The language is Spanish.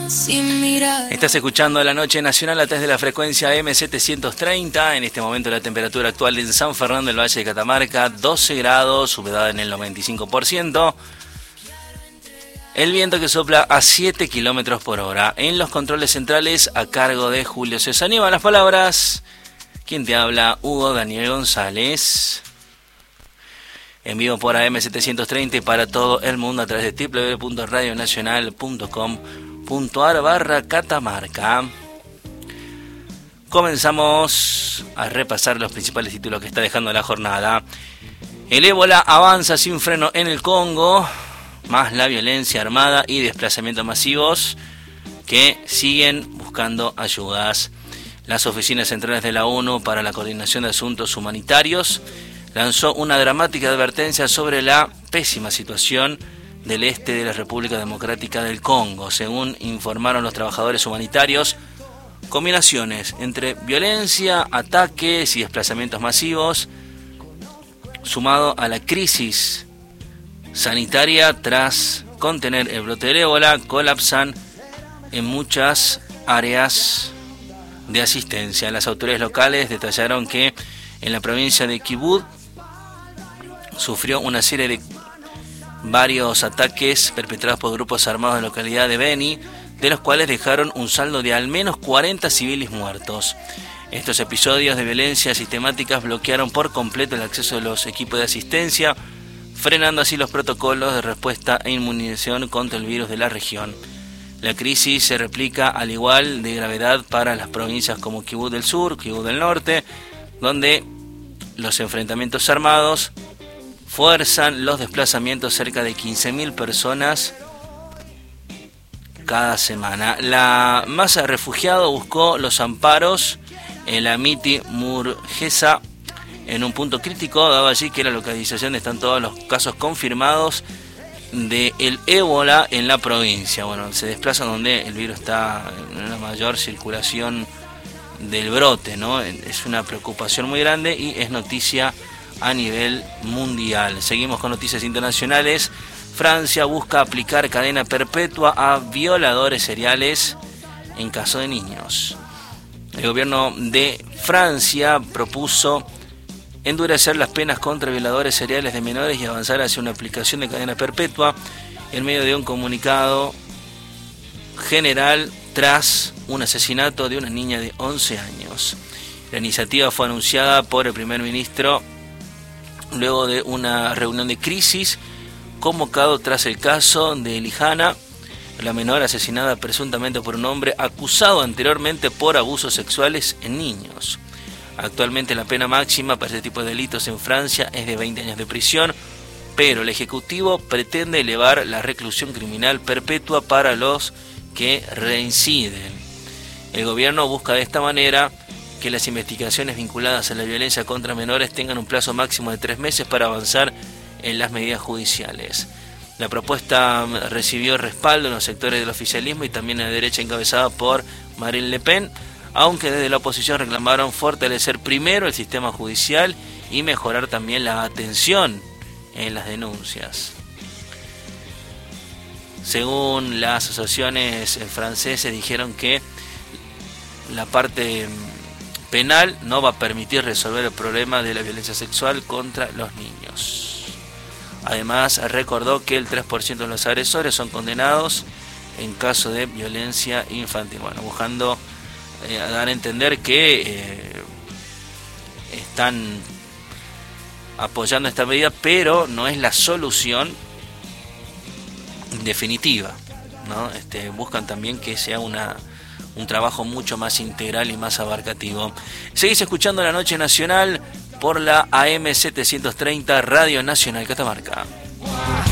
sin mirar. Estás escuchando La Noche Nacional a través de la frecuencia M730. En este momento la temperatura actual en San Fernando del Valle de Catamarca, 12 grados, humedad en el 95%. El viento que sopla a 7 kilómetros por hora. En los controles centrales, a cargo de Julio César Nieva. Las palabras, quien te habla, Hugo Daniel González. En vivo por AM730 y para todo el mundo a través de www.radionacional.com.ar/Catamarca. Comenzamos a repasar los principales títulos que está dejando la jornada. El ébola avanza sin freno en el Congo, más la violencia armada y desplazamientos masivos que siguen buscando ayudas. Las oficinas centrales de la ONU para la coordinación de asuntos humanitarios lanzó una dramática advertencia sobre la pésima situación del este de la República Democrática del Congo. Según informaron los trabajadores humanitarios, combinaciones entre violencia, ataques y desplazamientos masivos, sumado a la crisis sanitaria tras contener el brote del ébola, colapsan en muchas áreas de asistencia. Las autoridades locales detallaron que en la provincia de Kivu sufrió una serie de varios ataques perpetrados por grupos armados de la localidad de Beni, de los cuales dejaron un saldo de al menos 40 civiles muertos. Estos episodios de violencia sistemáticas bloquearon por completo el acceso de los equipos de asistencia, frenando así los protocolos de respuesta e inmunización contra el virus de la región. La crisis se replica al igual de gravedad para las provincias como Kivu del Sur, Kivu del Norte, donde los enfrentamientos armados fuerzan los desplazamientos cerca de 15.000 personas cada semana. La masa de refugiados buscó los amparos en la Miti Murgeza, en un punto crítico, dado allí que la localización de están todos los casos confirmados de el ébola en la provincia. Bueno, se desplazan donde el virus está en una mayor circulación del brote, ¿no? Es una preocupación muy grande y es noticia a nivel mundial. Seguimos con noticias internacionales. Francia busca aplicar cadena perpetua a violadores seriales en caso de niños. El gobierno de Francia propuso endurecer las penas contra violadores seriales de menores y avanzar hacia una aplicación de cadena perpetua en medio de un comunicado general tras un asesinato de una niña de 11 años. La iniciativa fue anunciada por el primer ministro luego de una reunión de crisis convocado tras el caso de Lijana, la menor asesinada presuntamente por un hombre acusado anteriormente por abusos sexuales en niños. Actualmente la pena máxima para este tipo de delitos en Francia es de 20 años de prisión, pero el Ejecutivo pretende elevar la reclusión criminal perpetua para los que reinciden. El gobierno busca de esta manera que las investigaciones vinculadas a la violencia contra menores tengan un plazo máximo de 3 meses para avanzar en las medidas judiciales. La propuesta recibió respaldo en los sectores del oficialismo y también en la derecha encabezada por Marine Le Pen, aunque desde la oposición reclamaron fortalecer primero el sistema judicial y mejorar también la atención en las denuncias. Según las asociaciones francesas, dijeron que la parte penal no va a permitir resolver el problema de la violencia sexual contra los niños. Además, recordó que el 3% de los agresores son condenados en caso de violencia infantil. Bueno, buscando a dar a entender que están apoyando esta medida, pero no es la solución definitiva, ¿no? Buscan también que sea un trabajo mucho más integral y más abarcativo. Seguís escuchando La Noche Nacional por la AM730 Radio Nacional Catamarca.